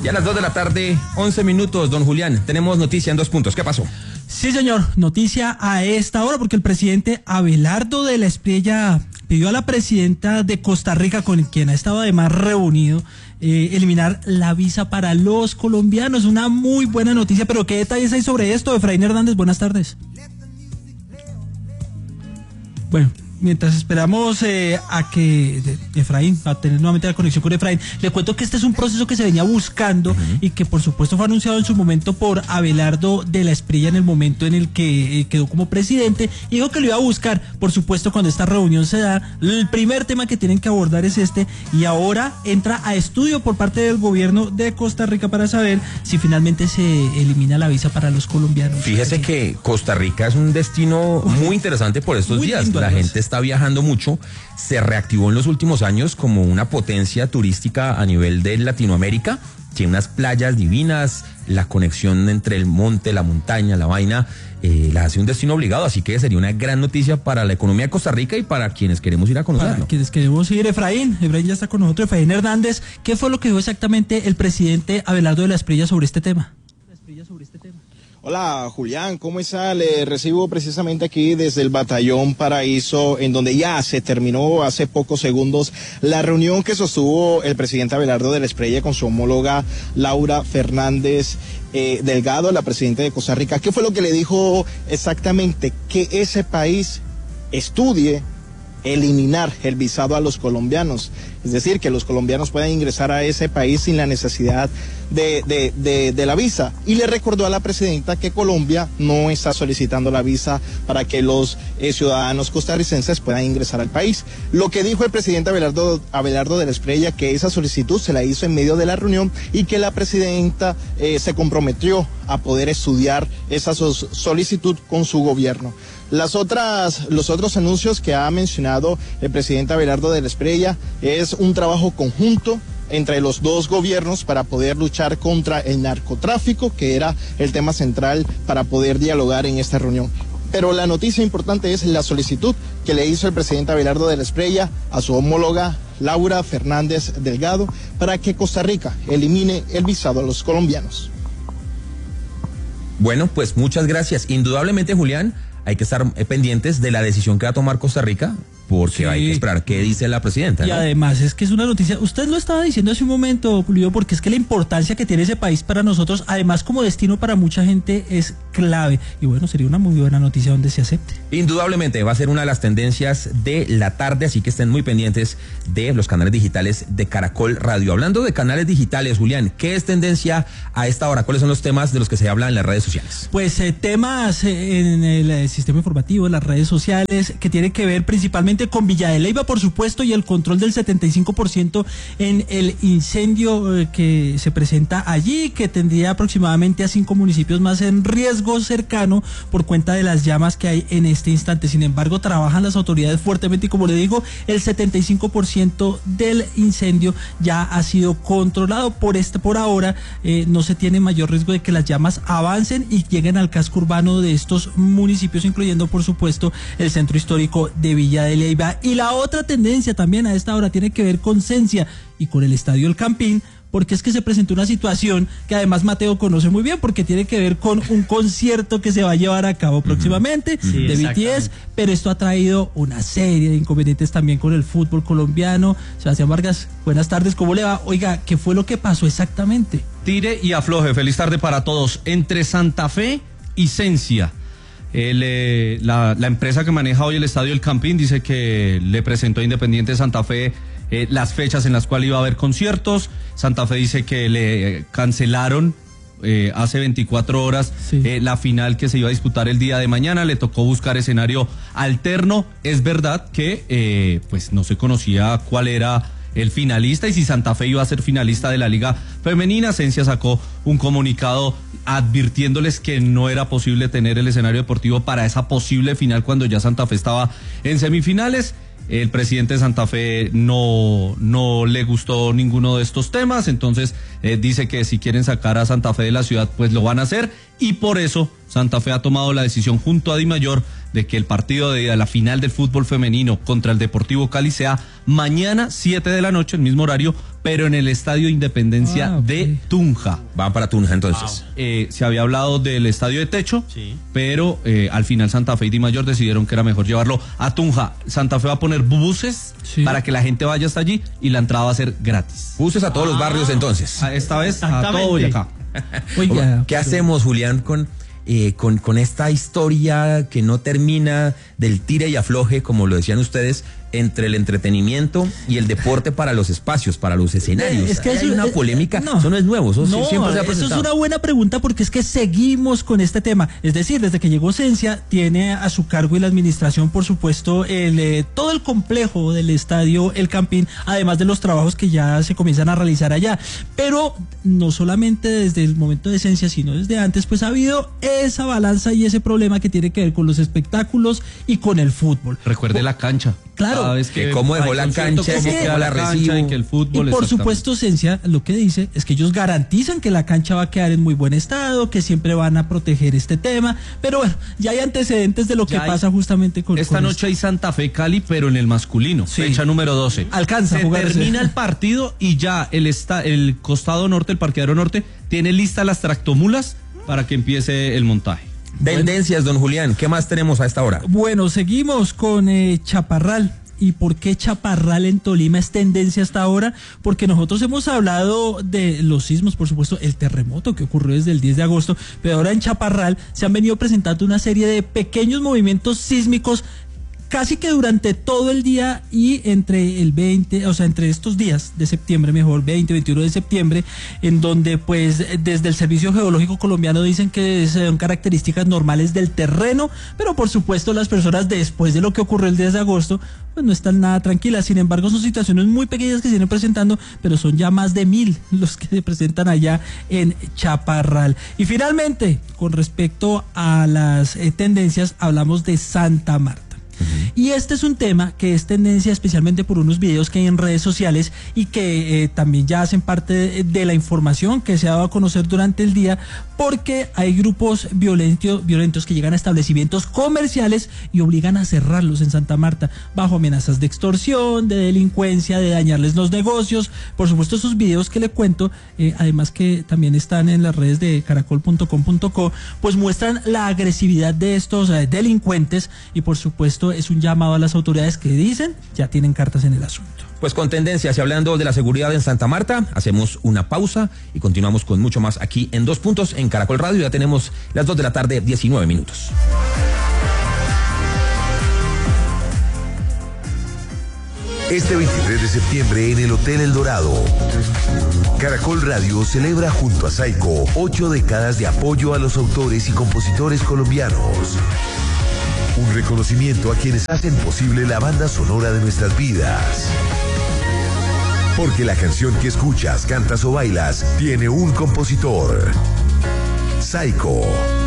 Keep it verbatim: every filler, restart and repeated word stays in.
Ya a las dos de la tarde, once minutos, don Julián, tenemos noticia en dos puntos. ¿Qué pasó? Sí, señor, noticia a esta hora porque el presidente Abelardo de la Espriella pidió a la presidenta de Costa Rica, con quien ha estado además reunido, eh, eliminar la visa para los colombianos. Una muy buena noticia, pero ¿qué detalles hay sobre esto? Efraín Hernández, buenas tardes. Bueno, mientras esperamos eh, a que de, Efraín, a tener nuevamente la conexión con Efraín, le cuento que este es un proceso que se venía buscando uh-huh. y que por supuesto fue anunciado en su momento por Abelardo de la Espriella en el momento en el que eh, quedó como presidente, y dijo que lo iba a buscar. Por supuesto, cuando esta reunión se da, el primer tema que tienen que abordar es este, y ahora entra a estudio por parte del gobierno de Costa Rica para saber si finalmente se elimina la visa para los colombianos. Fíjese que Costa Rica es un destino muy interesante por estos muy días. La gente está viajando mucho, se reactivó en los últimos años como una potencia turística a nivel de Latinoamérica. Tiene unas playas divinas, la conexión entre el monte, la montaña, la vaina, eh, la hace un destino obligado, así que sería una gran noticia para la economía de Costa Rica y para quienes queremos ir a conocerlo. Para quienes queremos ir, Efraín, Efraín ya está con nosotros, Efraín Hernández. ¿Qué fue lo que dijo exactamente el presidente Abelardo de la Espriella sobre este tema? sobre este tema. Hola Julián, ¿cómo está? Le recibo precisamente aquí desde el Batallón Paraíso, en donde ya se terminó hace pocos segundos la reunión que sostuvo el presidente Abelardo de la Espriella con su homóloga Laura Fernández eh, Delgado, la presidenta de Costa Rica. ¿Qué fue lo que le dijo exactamente? Que ese país estudie eliminar el visado a los colombianos, es decir, que los colombianos puedan ingresar a ese país sin la necesidad de, de, de, de la visa. Y le recordó a la presidenta que Colombia no está solicitando la visa para que los eh, ciudadanos costarricenses puedan ingresar al país. Lo que dijo el presidente Abelardo, Abelardo de la Espriella, que esa solicitud se la hizo en medio de la reunión y que la presidenta eh, se comprometió a poder estudiar esa solicitud con su gobierno. Las otras, los otros anuncios que ha mencionado el presidente Abelardo de la Espriella es un trabajo conjunto entre los dos gobiernos para poder luchar contra el narcotráfico, que era el tema central para poder dialogar en esta reunión. Pero la noticia importante es la solicitud que le hizo el presidente Abelardo de la Espriella a su homóloga Laura Fernández Delgado para que Costa Rica elimine el visado a los colombianos. Bueno, pues muchas gracias. Indudablemente, Julián, hay que estar pendientes de la decisión que va a tomar Costa Rica, porque sí. hay que esperar qué dice la presidenta, ¿no? Y además es que es una noticia, usted lo estaba diciendo hace un momento, Julio, porque es que la importancia que tiene ese país para nosotros, además como destino para mucha gente, es clave. Y bueno, sería una muy buena noticia donde se acepte. Indudablemente va a ser una de las tendencias de la tarde, así que estén muy pendientes de los canales digitales de Caracol Radio. Hablando de canales digitales, Julián, ¿qué es tendencia a esta hora? ¿Cuáles son los temas de los que se habla en las redes sociales? Pues eh, temas eh, en el eh, sistema informativo, en las redes sociales, que tienen que ver principalmente con Villa de Leyva, por supuesto, y el control del setenta y cinco por ciento en el incendio eh, que se presenta allí, que tendría aproximadamente a cinco municipios más en riesgo cercano por cuenta de las llamas que hay en este instante. Sin embargo, trabajan las autoridades fuertemente y, como le digo, el setenta y cinco por ciento del incendio ya ha sido controlado. Por este, por ahora, eh, no se tiene mayor riesgo de que las llamas avancen y lleguen al casco urbano de estos municipios, incluyendo, por supuesto, el centro histórico de Villa de Leyva. Y la otra tendencia también a esta hora tiene que ver con Cencia y con el Estadio El Campín, porque es que se presentó una situación que además Mateo conoce muy bien, porque tiene que ver con un concierto que se va a llevar a cabo próximamente sí, de B T S, pero esto ha traído una serie de inconvenientes también con el fútbol colombiano. Sebastián Vargas, buenas tardes, ¿cómo le va? Oiga, ¿qué fue lo que pasó exactamente? Tire y afloje, feliz tarde para todos. Entre Santa Fe y Cencia, El, eh, la, la empresa que maneja hoy el Estadio El Campín dice que le presentó a Independiente Santa Fe eh, las fechas en las cuales iba a haber conciertos. Santa Fe dice que le eh, cancelaron eh, hace veinticuatro horas sí. eh, la final que se iba a disputar el día de mañana. Le tocó buscar escenario alterno. Es verdad que eh, pues no se conocía cuál era el finalista y si Santa Fe iba a ser finalista de la Liga Femenina. Cencia sacó un comunicado advirtiéndoles que no era posible tener el escenario deportivo para esa posible final cuando ya Santa Fe estaba en semifinales. El presidente de Santa Fe no, no le gustó ninguno de estos temas, entonces eh, dice que si quieren sacar a Santa Fe de la ciudad, pues lo van a hacer, y por eso Santa Fe ha tomado la decisión junto a Dimayor de que el partido de la final del fútbol femenino contra el Deportivo Cali sea mañana siete de la noche, el mismo horario, pero en el Estadio Independencia Ah, ok. de Tunja. Van para Tunja entonces. Eh, se había hablado del estadio de techo, Sí. pero eh, al final Santa Fe y Di Mayor decidieron que era mejor llevarlo a Tunja. Santa Fe va a poner buses Sí. para que la gente vaya hasta allí y la entrada va a ser gratis. Buses a todos los barrios entonces. A- Esta vez a Exactamente. todo Boyacá. Oiga, ¿Qué hacemos, Julián, con, eh, con, con esta historia que no termina del tire y afloje, como lo decían ustedes, entre el entretenimiento y el deporte para los espacios, para los escenarios? Es que Hay eso- una eh, polémica, no. eso no es nuevo, eso No, siempre se ha eso es presentado. una buena pregunta porque es que seguimos con este tema. Es decir, desde que llegó Cencia, tiene a su cargo y la administración, por supuesto, el, eh, todo el complejo del estadio El Campín, además de los trabajos que ya se comienzan a realizar allá. Pero no solamente desde el momento de Cencia, sino desde antes, pues ha habido esa balanza y ese problema que tiene que ver con los espectáculos y con el fútbol. Recuerde la cancha. Claro. Cada vez Que cómo dejó hay la concierto, cancha, cómo que queda cómo la la cancha recibo. y que el Y fútbol. por exactamente. supuesto, Cencia lo que dice es que ellos garantizan que la cancha va a quedar en muy buen estado, que siempre van a proteger este tema, pero bueno, ya hay antecedentes de lo que Ya hay- pasa justamente con Esta con noche hay Santa Fe Cali, pero en el masculino, Sí. fecha número doce. Alcanza a Se jugarse. termina el partido y ya el, esta, el costado norte, el parqueadero norte, tiene listas las tractomulas para que empiece el montaje. Tendencias, don Julián, ¿qué más tenemos a esta hora? Bueno, seguimos con eh, Chaparral. ¿Y por qué Chaparral en Tolima es tendencia hasta ahora? Porque nosotros hemos hablado de los sismos, por supuesto, el terremoto que ocurrió desde el diez de agosto, pero ahora en Chaparral se han venido presentando una serie de pequeños movimientos sísmicos casi que durante todo el día y entre el veinte, o sea, entre estos días de septiembre, mejor, veinte, veintiuno de septiembre, en donde pues desde el Servicio Geológico Colombiano dicen que son características normales del terreno, pero por supuesto las personas después de lo que ocurrió el diez de agosto, pues no están nada tranquilas. Sin embargo, son situaciones muy pequeñas que se vienen presentando, pero son ya más de mil los que se presentan allá en Chaparral. Y finalmente, con respecto a las eh, tendencias, hablamos de Santa Marta. Y este es un tema que es tendencia especialmente por unos videos que hay en redes sociales y que eh, también ya hacen parte de, de la información que se ha dado a conocer durante el día, porque hay grupos violentos, violentos que llegan a establecimientos comerciales y obligan a cerrarlos en Santa Marta bajo amenazas de extorsión, de delincuencia, de dañarles los negocios. Por supuesto, esos videos que le cuento, eh, además que también están en las redes de caracol punto com punto co, pues muestran la agresividad de estos eh, delincuentes y por supuesto es un llamado a las autoridades que dicen ya tienen cartas en el asunto. Pues con tendencias y hablando de la seguridad en Santa Marta, hacemos una pausa y continuamos con mucho más aquí en Dos Puntos en Caracol Radio. Ya tenemos las dos de la tarde, diecinueve minutos. Este veintitrés de septiembre en el Hotel El Dorado, Caracol Radio celebra junto a Saico ocho décadas de apoyo a los autores y compositores colombianos. Un reconocimiento a quienes hacen posible la banda sonora de nuestras vidas. Porque la canción que escuchas, cantas o bailas tiene un compositor. Saico.